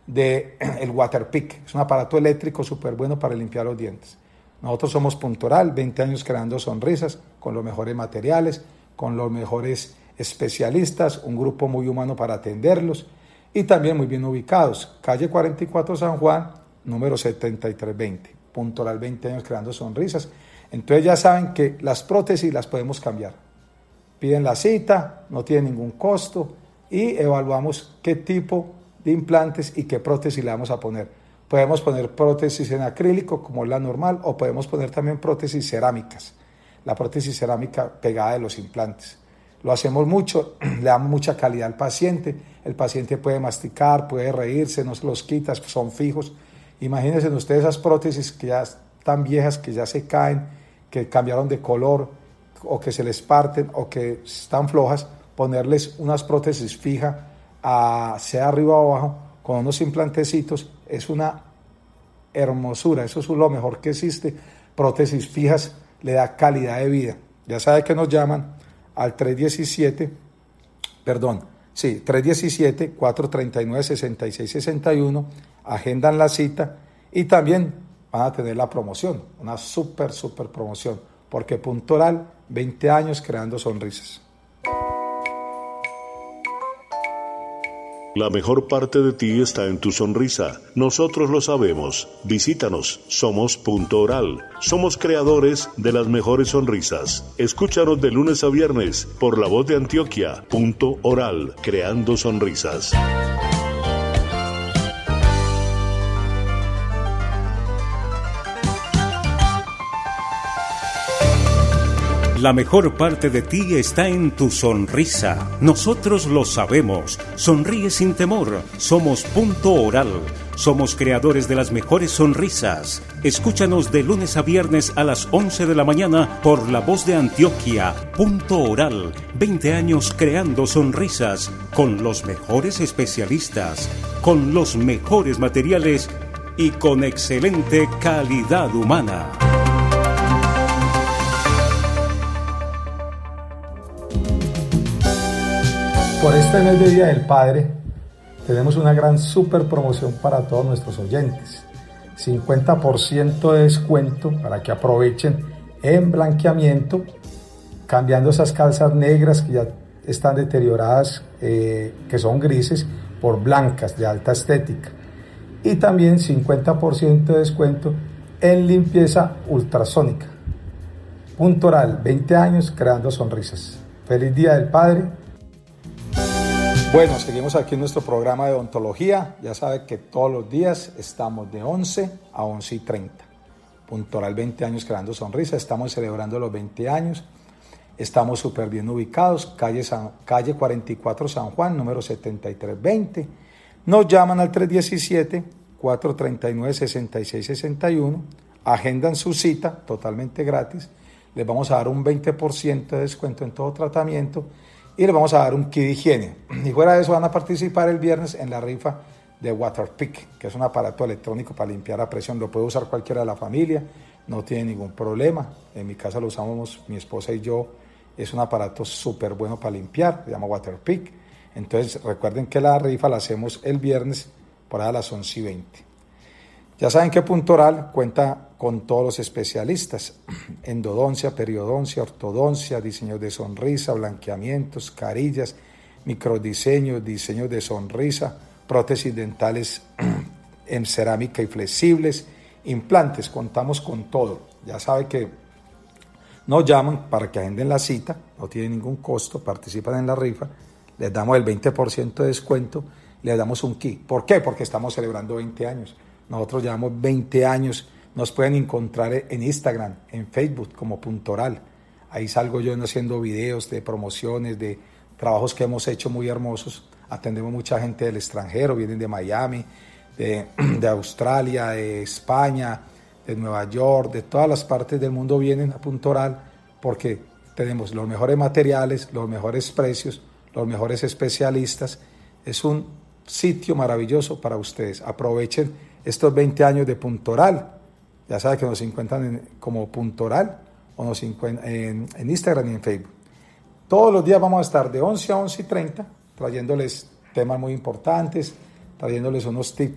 el Waterpik. Es un aparato eléctrico súper bueno para limpiar los dientes. Nosotros somos Puntoral, 20 años creando sonrisas, con los mejores materiales, con los mejores especialistas, un grupo muy humano para atenderlos y también muy bien ubicados. Calle 44 San Juan, número 7320. Puntoral, 20 años creando sonrisas. Entonces ya saben que las prótesis las podemos cambiar. Piden la cita, no tiene ningún costo y evaluamos qué tipo de implantes y qué prótesis le vamos a poner. Podemos poner prótesis en acrílico como es la normal o podemos poner también prótesis cerámicas. La prótesis cerámica pegada de los implantes. Lo hacemos mucho, le damos mucha calidad al paciente. El paciente puede masticar, puede reírse, no se los quita, son fijos. Imagínense ustedes esas prótesis que ya están viejas, que ya se caen, que cambiaron de color o que se les parten o que están flojas, ponerles unas prótesis fijas, sea arriba o abajo, con unos implantecitos, es una hermosura, eso es lo mejor que existe. Prótesis fijas le da calidad de vida. Ya sabe que nos llaman al 317-439-6661, agendan la cita y también van a tener la promoción, una súper promoción, porque Puntoral, 20 años creando sonrisas. La mejor parte de ti está en tu sonrisa. Nosotros lo sabemos. Visítanos. Somos Punto Oral. Somos creadores de las mejores sonrisas. Escúchanos de lunes a viernes por La Voz de Antioquia. Punto Oral. Creando sonrisas. La mejor parte de ti está en tu sonrisa. Nosotros lo sabemos. Sonríe sin temor. Somos Punto Oral. Somos creadores de las mejores sonrisas. Escúchanos de lunes a viernes a las 11 de la mañana por La Voz de Antioquia. Punto Oral. 20 años creando sonrisas con los mejores especialistas, con los mejores materiales y con excelente calidad humana. Por este mes de Día del Padre, tenemos una gran super promoción para todos nuestros oyentes. 50% de descuento para que aprovechen en blanqueamiento, cambiando esas calzas negras que ya están deterioradas, que son grises, por blancas de alta estética. Y también 50% de descuento en limpieza ultrasónica. Punto Oral, 20 años creando sonrisas. Feliz Día del Padre. Bueno, seguimos aquí en nuestro programa de odontología. Ya sabe que todos los días estamos de 11 a 11:30. Punto Oral, 20 años creando sonrisas. Estamos celebrando los 20 años. Estamos súper bien ubicados. Calle 44 San Juan, número 7320. Nos llaman al 317-439-6661. Agendan su cita totalmente gratis. Les vamos a dar un 20% de descuento en todo tratamiento. Y les vamos a dar un kit de higiene. Y fuera de eso van a participar el viernes en la rifa de Waterpik, que es un aparato electrónico para limpiar a presión. Lo puede usar cualquiera de la familia, no tiene ningún problema. En mi casa lo usamos mi esposa y yo. Es un aparato súper bueno para limpiar, se llama Waterpik. Entonces recuerden que la rifa la hacemos el viernes por ahí a las 11:20. Ya saben que Punto Oral cuenta con todos los especialistas: endodoncia, periodoncia, ortodoncia, diseños de sonrisa, blanqueamientos, carillas, microdiseños, diseños de sonrisa, prótesis dentales en cerámica y flexibles, implantes. Contamos con todo. Ya sabe que nos llaman para que agenden la cita, no tiene ningún costo, participan en la rifa, les damos el 20% de descuento, les damos un kit. ¿Por qué? Porque estamos celebrando 20 años. Nosotros llevamos 20 años, nos pueden encontrar en Instagram, en Facebook como Punto Oral. Ahí salgo yo haciendo videos de promociones, de trabajos que hemos hecho muy hermosos. Atendemos mucha gente del extranjero, vienen de Miami, de Australia, de España, de Nueva York, de todas las partes del mundo vienen a Punto Oral porque tenemos los mejores materiales, los mejores precios, los mejores especialistas. Es un sitio maravilloso para ustedes. Aprovechen estos 20 años de Punto Oral. Ya saben que nos encuentran como Punto Oral o nos encuentran en Instagram y en Facebook. Todos los días vamos a estar de 11 a 11:30 trayéndoles temas muy importantes, trayéndoles unos tips